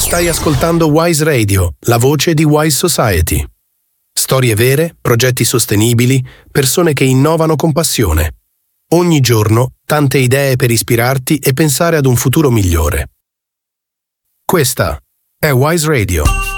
Stai ascoltando Wise Radio, la voce di Wise Society. Storie vere, progetti sostenibili, persone che innovano con passione. Ogni giorno, tante idee per ispirarti e pensare ad un futuro migliore. Questa è Wise Radio.